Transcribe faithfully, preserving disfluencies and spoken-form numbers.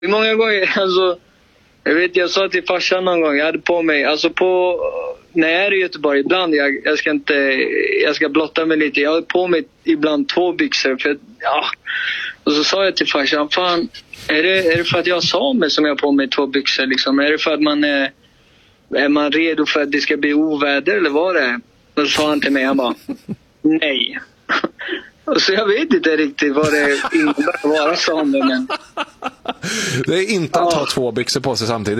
Många gånger, alltså, jag vet, jag sa till farsan någon gång, jag hade på mig, alltså på, när jag är i Göteborg ibland, jag, jag ska inte, jag ska blotta mig lite, jag har på mig ibland två byxor, för ja, och så sa jag till farsan, fan, är det, är det för att jag sa mig som jag har på mig två byxor liksom, är det för att man är, är man redo för att det ska bli oväder eller vad det är? Och så sa han till mig, han bara, nej. Så jag vet inte riktigt vad det innebär att vara same, men det är inte att ha två byxor på sig samtidigt.